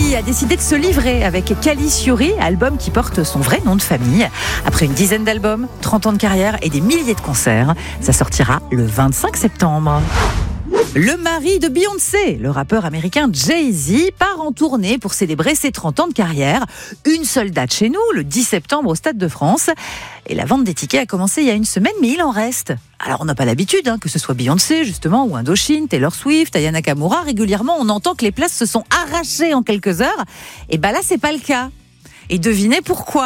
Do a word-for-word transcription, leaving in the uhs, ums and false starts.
Billy a décidé de se livrer avec Calice Fiori, album qui porte son vrai nom de famille. Après une dizaine d'albums, trente ans de carrière et des milliers de concerts, ça sortira le vingt-cinq septembre. Le mari de Beyoncé, le rappeur américain Jay-Z, part en tournée pour célébrer ses trente ans de carrière. Une seule date chez nous, le dix septembre au Stade de France. Et la vente des tickets a commencé il y a une semaine, mais il en reste. Alors on n'a pas l'habitude, hein, que ce soit Beyoncé justement, ou Indochine, Taylor Swift, Aya Nakamura. Régulièrement, on entend que les places se sont arrachées en quelques heures. Et bah là, c'est pas le cas. Et devinez pourquoi ?